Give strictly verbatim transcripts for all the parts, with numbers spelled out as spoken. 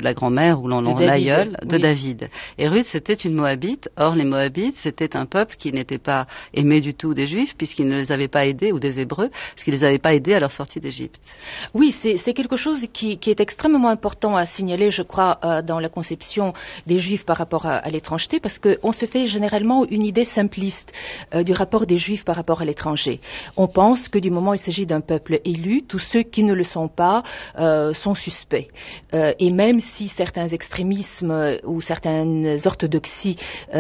la grand-mère ou l'aïeul de oui. David. Et Ruth, c'était une Moabite. Or, les Moabites, c'était un peuple qui n'était pas aimé du tout des Juifs, puisqu'ils ne les avaient pas aidés, ou des Hébreux, parce qu'ils ne les avaient pas aidés à leur sortie d'Égypte. Oui, c'est, c'est quelque chose qui, qui est extrêmement important à signaler, je crois, euh, dans la conception des Juifs par rapport à, à l'étrangeté, parce qu'on se fait généralement une idée simpliste euh, du rapport des Juifs par rapport à l'étranger. On pense que du moment où il s'agit d'un peuple élu, tous ceux qui ne le sont pas euh, sont suspects. Euh, et même si certains extrémismes euh, ou certaines orthodoxies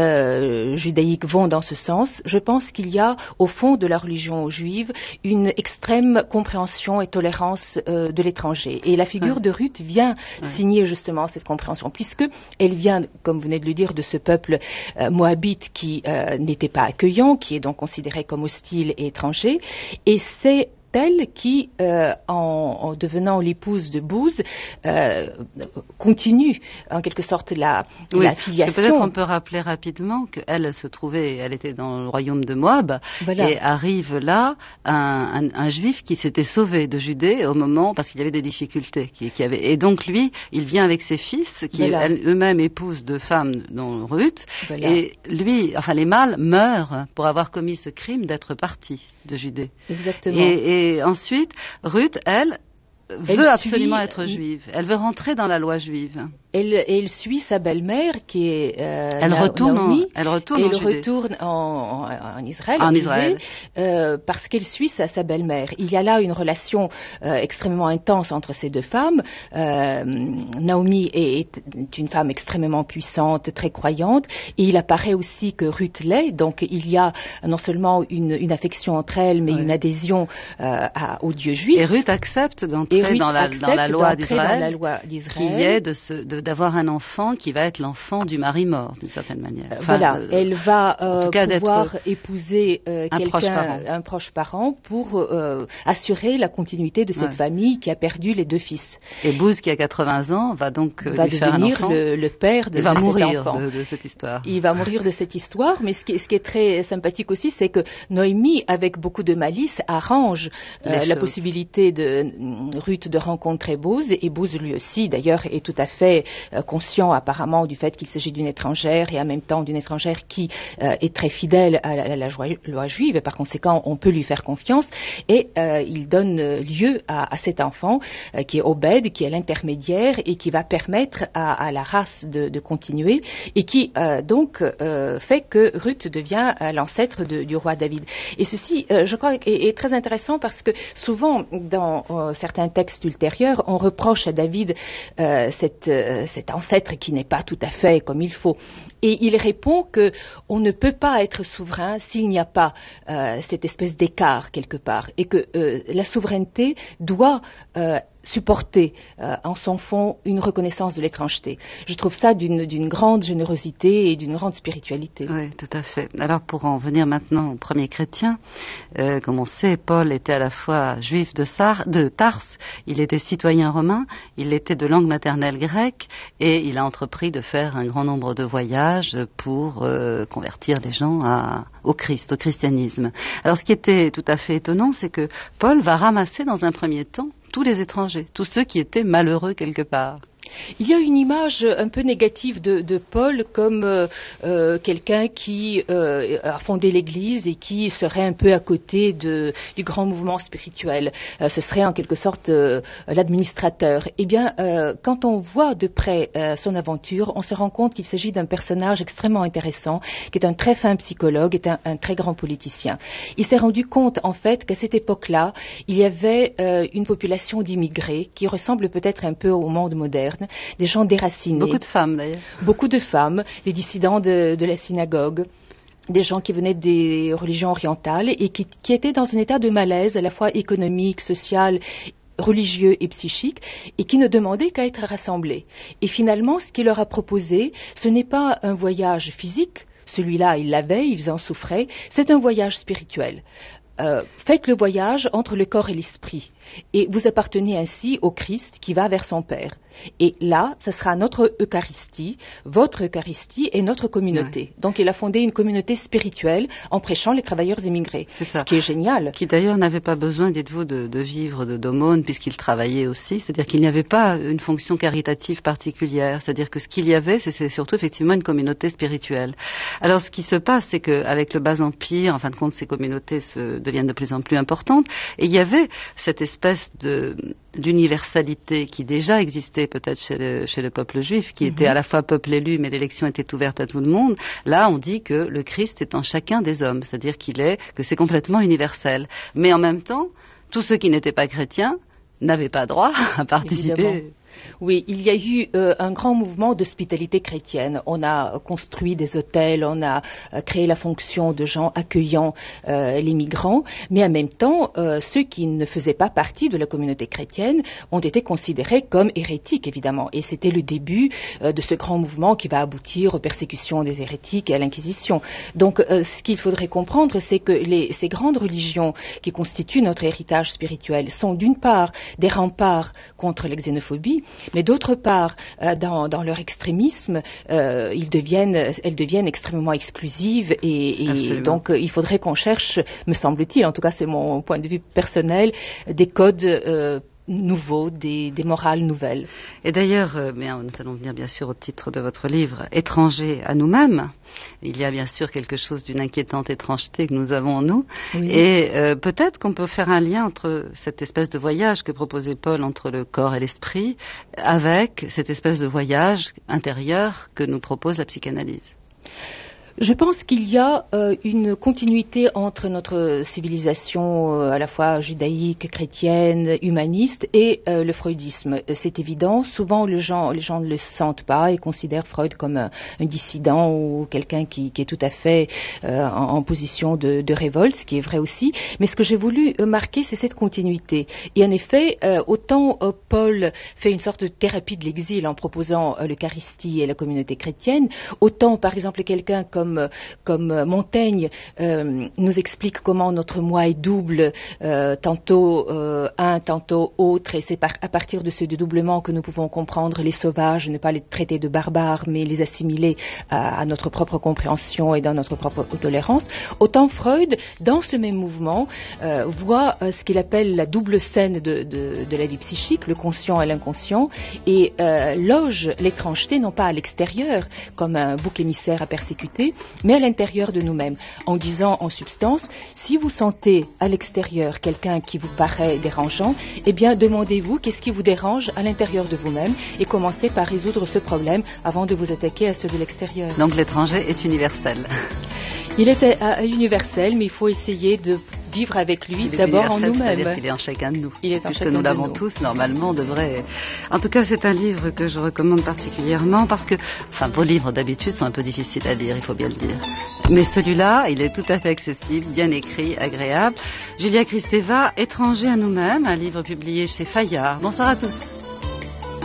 euh, judaïques vont dans ce sens, je pense qu'il y a au fond de la religion juive une extrême compréhension et tolérance euh, de l'étranger. Et la figure ouais. de Ruth vient ouais. signer justement cette compréhension, puisque elle vient, comme vous venez de le dire, de ce peuple euh, moabite qui euh, n'était pas accueillant, qui est donc considéré comme hostile et étranger, et c'est elle qui, euh, en, en devenant l'épouse de Bouz, euh, continue en quelque sorte la, oui, la filiation. Parce que peut-être on peut rappeler rapidement qu'elle se trouvait, elle était dans le royaume de Moab, voilà. Et arrive là un, un, un juif qui s'était sauvé de Judée au moment, parce qu'il y avait des difficultés. Qui, qui avait, et donc lui, il vient avec ses fils, qui voilà. eux-mêmes épousent deux femmes, dont Ruth, voilà. Et lui, enfin les mâles meurent pour avoir commis ce crime d'être partis de Judée. Exactement. Et, et ensuite, Ruth, elle, veut elle absolument suit... être juive. Elle veut rentrer dans la loi juive. Elle, elle suit sa belle-mère qui est euh, elle, Na- retourne Naomi, en, elle retourne elle en Judée. retourne en, en, en Israël, en Israël. Euh, parce qu'elle suit sa, sa belle-mère. Il y a là une relation euh, extrêmement intense entre ces deux femmes. Euh, Naomi est, est une femme extrêmement puissante, très croyante, et il apparaît aussi que Ruth l'est. Donc il y a non seulement une, une affection entre elles, mais ouais. une adhésion euh, à, au Dieu juif. Et Ruth accepte d'entrer dans la, dans la loi d'Israël, dans la loi d'Israël, qui est de se, de, d'avoir un enfant qui va être l'enfant du mari mort, d'une certaine manière. Enfin, voilà, euh, elle va euh, cas, pouvoir épouser euh, un, quelqu'un, proche parent. un proche parent pour euh, assurer la continuité de cette ouais. famille qui a perdu les deux fils. Et Bouz, qui a quatre-vingts ans, va donc euh, va lui faire un enfant. Le, le père de, il va de mourir cet enfant. De, de cette histoire. Il va mourir de cette histoire, mais ce qui, ce qui est très sympathique aussi, c'est que Noémie, avec beaucoup de malice, arrange euh, la possibilité de Ruth de rencontrer Bouz, et Bouz lui aussi, d'ailleurs, est tout à fait euh, conscient apparemment du fait qu'il s'agit d'une étrangère et en même temps d'une étrangère qui euh, est très fidèle à la, à la loi juive, et par conséquent on peut lui faire confiance, et euh, il donne lieu à, à cet enfant euh, qui est Obed, qui est l'intermédiaire et qui va permettre à, à la race de, de continuer, et qui euh, donc euh, fait que Ruth devient euh, l'ancêtre de, du roi David. Et ceci, euh, je crois, est, est très intéressant parce que souvent dans euh, certains textes ultérieurs, on reproche à David euh, cette, euh, cet ancêtre qui n'est pas tout à fait comme il faut. Et il répond que on ne peut pas être souverain s'il n'y a pas euh, cette espèce d'écart quelque part, et que euh, la souveraineté doit euh, supporter euh, en son fond une reconnaissance de l'étrangeté. Je trouve ça d'une, d'une grande générosité et d'une grande spiritualité. Oui, tout à fait. Alors pour en venir maintenant aux premiers chrétiens, euh, comme on sait, Paul était à la fois juif de, Sar, de Tarse, il était citoyen romain, il était de langue maternelle grecque, et il a entrepris de faire un grand nombre de voyages pour euh, convertir les gens à, au Christ, au christianisme. Alors ce qui était tout à fait étonnant, c'est que Paul va ramasser dans un premier temps tous les étrangers, tous ceux qui étaient malheureux quelque part. Il y a une image un peu négative de, de Paul comme euh, euh, quelqu'un qui euh, a fondé l'Église et qui serait un peu à côté de, du grand mouvement spirituel. Euh, ce serait en quelque sorte euh, l'administrateur. Eh bien, euh, quand on voit de près euh, son aventure, on se rend compte qu'il s'agit d'un personnage extrêmement intéressant, qui est un très fin psychologue, est un, un très grand politicien. Il s'est rendu compte, en fait, qu'à cette époque-là, il y avait euh, une population d'immigrés qui ressemble peut-être un peu au monde moderne, des gens déracinés. Beaucoup de femmes d'ailleurs. Beaucoup de femmes, des dissidents de, de la synagogue, des gens qui venaient des religions orientales et qui, qui étaient dans un état de malaise à la fois économique, social, religieux et psychique, et qui ne demandaient qu'à être rassemblés. Et finalement, ce qu'il leur a proposé, ce n'est pas un voyage physique, celui-là, ils l'avaient, ils en souffraient, c'est un voyage spirituel. euh, faites le voyage entre le corps et l'esprit. Et vous appartenez ainsi au Christ qui va vers son Père. Et là, ce sera notre Eucharistie, votre Eucharistie et notre communauté. Ouais. Donc il a fondé une communauté spirituelle en prêchant les travailleurs immigrés. C'est ça. Ce qui est génial. Qui d'ailleurs n'avait pas besoin, dites-vous, de, de vivre de d'aumône puisqu'il travaillait aussi. C'est-à-dire qu'il n'y avait pas une fonction caritative particulière. C'est-à-dire que ce qu'il y avait, c'est, c'est surtout effectivement une communauté spirituelle. Alors ce qui se passe, c'est qu'avec le Bas Empire, en fin de compte, ces communautés se, deviennent de plus en plus importantes. Et il y avait cette espèce de d'universalité qui déjà existait peut-être chez le, chez le peuple juif, qui mm-hmm. était à la fois peuple élu, mais l'élection était ouverte à tout le monde. Là, on dit que le Christ est en chacun des hommes, c'est-à-dire qu'il est, que c'est complètement universel. Mais en même temps, tous ceux qui n'étaient pas chrétiens n'avaient pas droit à participer. Évidemment. Oui, il y a eu euh, un grand mouvement d'hospitalité chrétienne. On a construit des hôtels, on a euh, créé la fonction de gens accueillant euh, les migrants, mais en même temps, euh, ceux qui ne faisaient pas partie de la communauté chrétienne ont été considérés comme hérétiques, évidemment. Et c'était le début euh, de ce grand mouvement qui va aboutir aux persécutions des hérétiques et à l'Inquisition. Donc, euh, ce qu'il faudrait comprendre, c'est que les, ces grandes religions qui constituent notre héritage spirituel sont d'une part des remparts contre la xénophobie, mais d'autre part, euh, dans, dans leur extrémisme, euh, ils deviennent, elles deviennent extrêmement exclusives et, et donc euh, il faudrait qu'on cherche, me semble-t-il, en tout cas c'est mon point de vue personnel, des codes euh, nouveaux, des, des morales nouvelles. Et d'ailleurs, euh, bien, nous allons venir bien sûr au titre de votre livre, Étrangers à nous-mêmes. Il y a bien sûr quelque chose d'une inquiétante étrangeté que nous avons en nous. Oui. Et euh, peut-être qu'on peut faire un lien entre cette espèce de voyage que proposait Paul entre le corps et l'esprit avec cette espèce de voyage intérieur que nous propose la psychanalyse. Je pense qu'il y a euh, une continuité entre notre civilisation euh, à la fois judaïque, chrétienne, humaniste et euh, le freudisme. C'est évident. Souvent, les gens, les gens ne le sentent pas et considèrent Freud comme un, un dissident ou quelqu'un qui, qui est tout à fait euh, en, en position de, de révolte, ce qui est vrai aussi. Mais ce que j'ai voulu marquer, c'est cette continuité. Et en effet, euh, autant euh, Paul fait une sorte de thérapie de l'exil en proposant euh, l'Eucharistie et la communauté chrétienne, autant, par exemple, quelqu'un comme Comme, comme Montaigne euh, nous explique comment notre moi est double, euh, tantôt euh, un, tantôt autre, et c'est par, à partir de ce dédoublement que nous pouvons comprendre les sauvages, ne pas les traiter de barbares, mais les assimiler à, à notre propre compréhension et dans notre propre tolérance. Autant Freud, dans ce même mouvement, euh, voit euh, ce qu'il appelle la double scène de, de, de la vie psychique, le conscient et l'inconscient, et euh, loge l'étrangeté non pas à l'extérieur, comme un bouc émissaire à persécuter, mais à l'intérieur de nous-mêmes, en disant en substance, si vous sentez à l'extérieur quelqu'un qui vous paraît dérangeant, eh bien demandez-vous qu'est-ce qui vous dérange à l'intérieur de vous-même et commencez par résoudre ce problème avant de vous attaquer à ceux de l'extérieur. Donc l'étranger est universel. Il est euh, universel, mais il faut essayer de vivre avec lui d'abord en nous-mêmes. C'est-à-dire qu'il est en chacun de nous. Il est en Puisque chacun nous de l'avons nous. tous, normalement, on devrait... En tout cas, c'est un livre que je recommande particulièrement parce que, enfin, vos livres d'habitude sont un peu difficiles à lire, il faut bien le dire. Mais celui-là, il est tout à fait accessible, bien écrit, agréable. Julia Kristeva, Étranger à nous-mêmes, un livre publié chez Fayard. Bonsoir à tous.